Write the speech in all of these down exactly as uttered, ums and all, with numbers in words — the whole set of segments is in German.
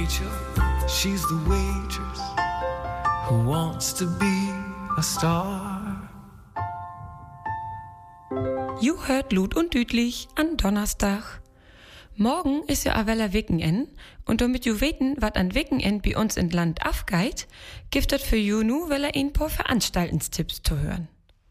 Rachel, she's the waitress who wants to be a star. You hört Lut und Düdlich an Donnerstag. Morgen ist ja Avella Wickenend und damit ju weten, wat an Wickenend bei uns in Land afgeit, giftet für ju nu well er ein paar Veranstaltungstipps zu hören.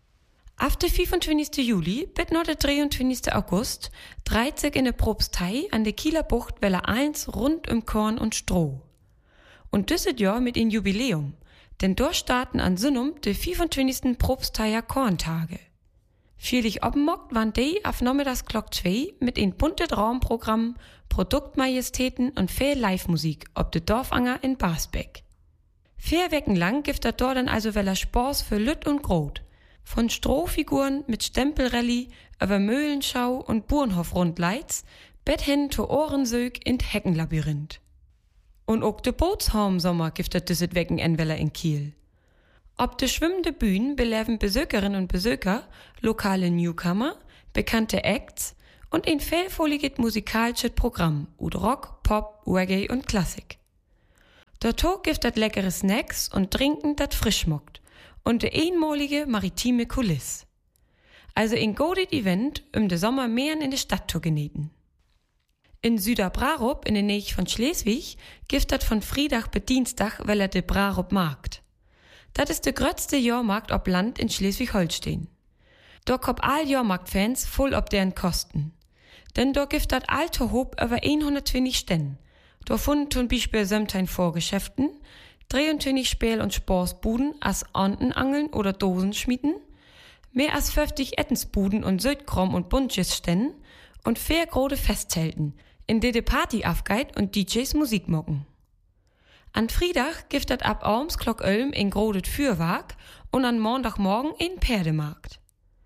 Af der fünfundzwanzigsten Juli bis noch der dreiundzwanzigsten August dreht sich in der Propstei an der Kieler Bucht Welle eins rund um Korn und Stroh. Und dieses Jahr mit ein Jubiläum, denn dort starten an Sünnum die fünfundzwanzigsten Propsteier Korntage. Vierlich obmockt waren die auf nachmittags Glock zwei mit ein buntes Raumprogramm, Produktmajestäten und viel Live-Musik ob de Dorfanger in Basbeck. Vier Wochen lang gibt das dort dann also weller Spors für Lütt und Grot. Von Strohfiguren mit Stempelrallye über Mühlenschau und Burenhof-Rundleits bis hin zu Ohrensög in Heckenlabyrinth. Und auch de Bootshaum-Sommer gibt es dieses Wochenende in Kiel. Ob de schwimmende Bühnen beleben Besökerinnen und Besöker, lokale Newcomer, bekannte Acts und ein vielfältiges musikalisches Programm ut Rock, Pop, Reggae und Klassik. Dazu gibt es leckere Snacks und Trinken, das frisch schmeckt und de einmalige maritime Kulisse. Also ein goldet Event, um de Sommer mehr in de Stadt zu genießen. In Süderbrarup in der Nähe von Schleswig gibt es von Freitag bis Dienstag welle de Brarup Markt. Das ist der größte Jahrmarkt ob Land in Schleswig-Holstein. Da kommt all Jahrmarktfans voll ob deren Kosten. Denn da gibt das alte Hob über hundertzwanzig Ständen. Da funden zum Beispiel Sömtein Vorgeschäften, dreiundzwanzig Spiel- und Sportsbuden als Antenangeln oder Dosenschmieden, mehr als fünfzig Ettensbuden und Südkrom und Bunches-Ständen und vier große Festzelten, in der die Party aufgeht und D Js Musik mocken. An Freitag gibt es ab abends Glock Ölm in grodet Fürwerk und an Montagmorgen in Perdemarkt.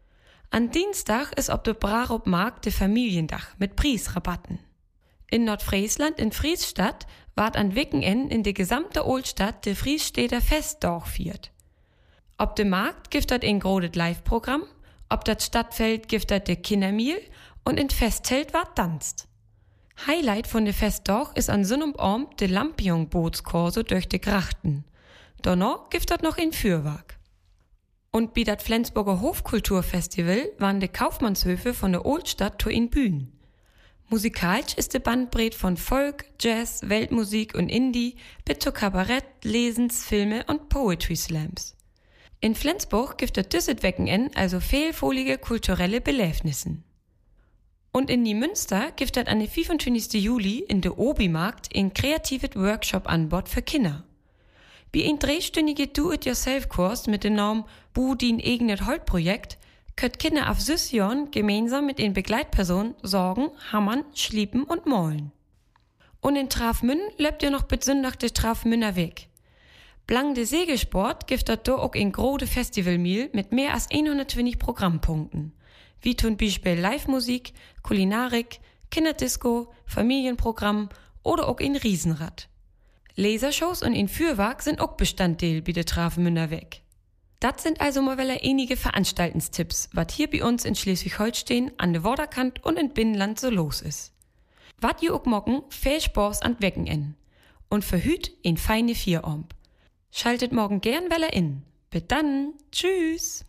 An Dienstag ist ob de Brarup Markt de Familiendach mit Preisrabatten. In Nordfriesland in Friesstadt ward an Wochenende in de gesamte Oldstadt de Friesstädter Festdach viert. Ob de Markt gibt es ein grodet Live-Programm, ob das Stadtfeld gibt es de Kindermiel und in Festzelt ward tanzt. Highlight von de Festdach ist an Sonnabend de Lampion-Bootskurse durch de Grachten. Danach gibt es noch ein Fürwerk. Und bei dat Flensburger Hofkulturfestival waren de Kaufmannshöfe von der Oldstadt zu in Bühnen. Musikalisch ist de Bandbreite von Folk, Jazz, Weltmusik und Indie bis zu Kabarett, Lesens, Filme und Poetry Slams. In Flensburg gibt es dieses Wochenende also vielfältige kulturelle Belebnissen. Und in die Münster gibt es an den fünfundzwanzigsten Juli in der Obi-Markt ein kreatives Workshop-Anbot für Kinder. Wie ein dreistündiger Do-it-yourself-Kurs mit dem Namen Bu din eigenes Holtprojekt könnt Kinder auf süß Jahren gemeinsam mit den Begleitpersonen sorgen, hammern, schliepen und malen. Und in Trafmünn lebt ihr noch bis Sonntag der Trafmünner Weg. Blang de Segelsport gibt es da auch ein großes Festivalmeal mit mehr als hundertzwanzig Programmpunkten. Wie zum Beispiel Live-Musik, Kulinarik, Kinderdisco, Familienprogramm oder auch ein Riesenrad. Lasershows und ein Fürwerk sind auch Bestandteil bei der Trafmünder Weg. Das sind also mal wieder einige Veranstaltungstipps, was hier bei uns in Schleswig-Holstein an der Vorderkant und im Binnenland so los ist. Wat ihr auch mocken, viel Spaß an Wochenende. Und für hüt ein feine Vieromb. Schaltet morgen gern wieder in. Bis dann. Tschüss.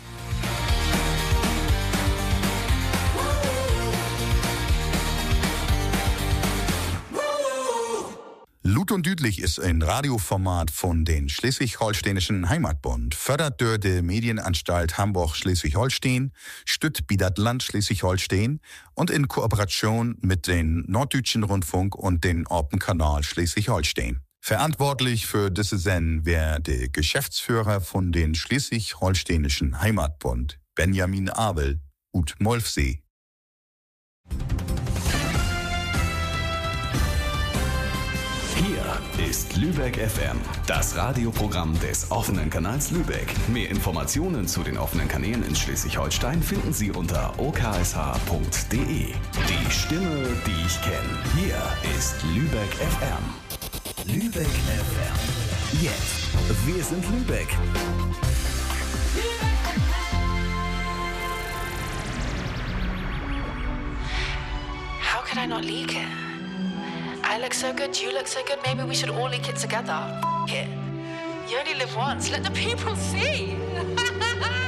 Lut und Düdlich ist ein Radioformat von den Schleswig-Holsteinischen Heimatbund, fördert durch die Medienanstalt Hamburg-Schleswig-Holstein, stützt bei das Land Schleswig-Holstein und in Kooperation mit den Norddeutschen Rundfunk und den Orpenkanal Schleswig-Holstein. Verantwortlich für diese Sendung wäre der Geschäftsführer von den Schleswig-Holsteinischen Heimatbund, Benjamin Abel, ut Molfsee. Hier ist Lübeck F M, das Radioprogramm des offenen Kanals Lübeck. Mehr Informationen zu den offenen Kanälen in Schleswig-Holstein finden Sie unter o k s h punkt d e. Die Stimme, die ich kenne. Hier ist Lübeck F M. Lübeck F M. Jetzt. Wir sind Lübeck. How could I not leak it? I look so good, you look so good, maybe we should all link it together. F- it. You only live once, let the people see.